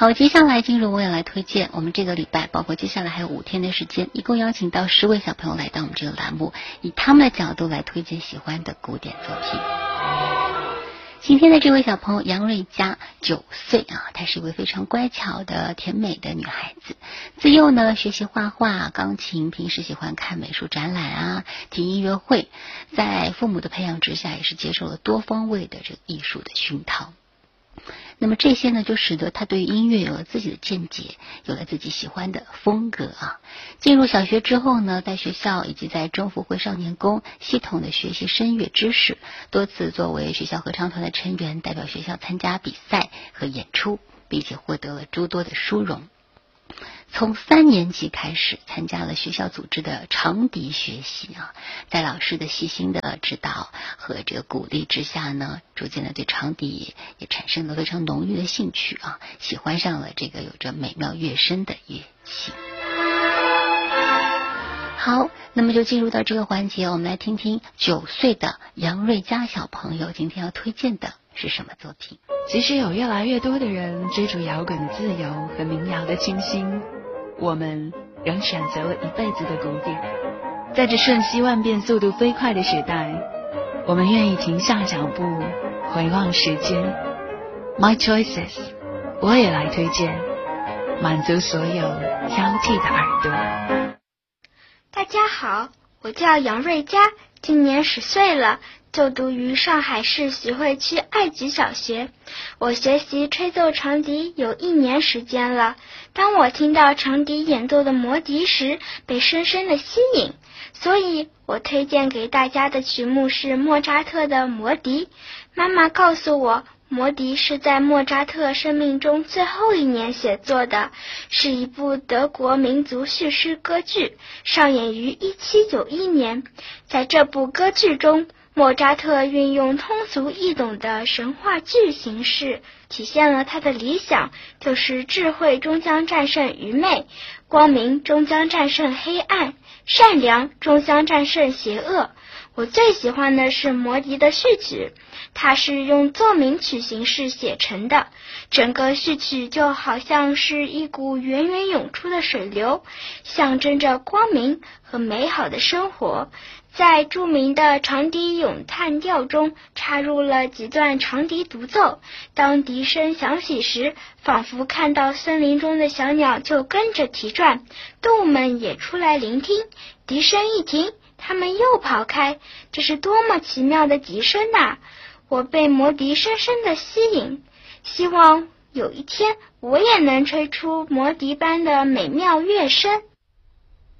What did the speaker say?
好，接下来进入我也来推荐，我们这个礼拜包括接下来还有5天的时间，一共邀请到10位小朋友来到我们这个栏目，以他们的角度来推荐喜欢的古典作品。今天的这位小朋友杨瑞佳9岁啊，她是一位非常乖巧的甜美的女孩子。自幼呢学习画画、钢琴，平时喜欢看美术展览啊，听音乐会，在父母的培养之下，也是接受了多方位的这个艺术的熏陶。那么这些呢，就使得他对音乐有了自己的见解，有了自己喜欢的风格啊。进入小学之后呢，在学校以及在中福会少年宫系统的学习声乐知识，多次作为学校合唱团的成员，代表学校参加比赛和演出，并且获得了诸多的殊荣。从3年级开始参加了学校组织的长笛学习啊，在老师的细心的指导和这个鼓励之下呢，逐渐的对长笛也产生了非常浓郁的兴趣啊，喜欢上了这个有着美妙乐声的乐器。好，那么就进入到这个环节，我们来听听9岁的杨瑞佳小朋友今天要推荐的是什么作品。 即使有越来越多的人追逐摇滚的自由和民谣的清新，我们仍选择了一辈子的古典。在这瞬息万变、速度飞快的时代，我们愿意停下脚步，回望时间。My choices， 我也来推荐，满足所有挑剔的耳朵。 大家好，我叫杨瑞佳，今年10岁了，就读于上海市徐汇区爱菊小学。我学习吹奏长笛有1年时间了。当我听到长笛演奏的魔笛时，被深深的吸引，所以我推荐给大家的曲目是莫扎特的魔笛。妈妈告诉我，魔笛是在莫扎特生命中最后1年写作的，是一部德国民族叙事歌剧，上演于1791年。在这部歌剧中，莫扎特运用通俗易懂的神话剧形式，体现了他的理想，就是智慧终将战胜愚昧，光明终将战胜黑暗，善良终将战胜邪恶。我最喜欢的是魔笛的序曲，它是用奏鸣曲形式写成的，整个序曲就好像是一股源源涌出的水流，象征着光明和美好的生活。在著名的长笛咏叹调中插入了几段长笛独奏，当笛声响起时，仿佛看到森林中的小鸟就跟着啼转，动物们也出来聆听，笛声一停，它们又跑开，这是多么奇妙的笛声啊！我被魔笛深深的吸引，希望有一天我也能吹出魔笛般的美妙乐声。